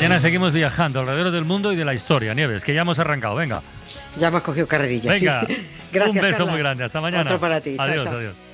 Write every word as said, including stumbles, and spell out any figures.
Mañana seguimos viajando alrededor del mundo y de la historia, Nieves, que ya hemos arrancado. Venga. Ya me has cogido carrerilla. Venga, sí. Gracias, un beso Carla. muy grande. Hasta mañana. Otro para ti. Adiós, Chao, chao. adiós.